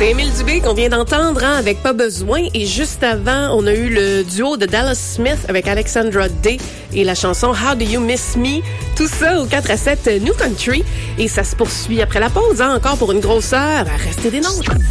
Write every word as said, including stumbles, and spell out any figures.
C'est Émile Dubé qu'on vient d'entendre hein, avec Pas besoin. Et juste avant, on a eu le duo de Dallas Smith avec Alexandra Day et la chanson How Do You Miss Me. Tout ça au quatre à sept New Country. Et ça se poursuit après la pause, hein, encore pour une grosse heure. Restez des nôtres.